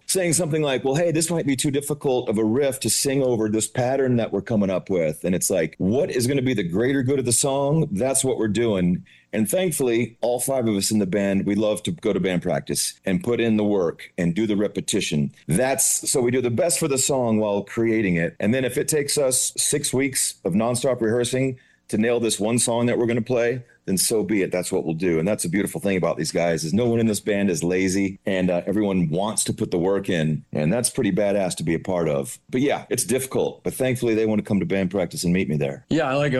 saying something like, well, hey, this might be too difficult of a riff to sing over this pattern that we're coming up with. And it's like, what is going to be the greater good of the song? That's what we're doing. And thankfully, all five of us in the band, we love to go to band practice and put in the work and do the repetition. So we do the best for the song while creating it. And then if it takes us 6 weeks of nonstop rehearsing to nail this one song that we're going to play, then so be it. That's what we'll do. And that's a beautiful thing about these guys is no one in this band is lazy, and everyone wants to put the work in. And that's pretty badass to be a part of. But yeah, it's difficult. But thankfully, they want to come to band practice and meet me there. Yeah, I like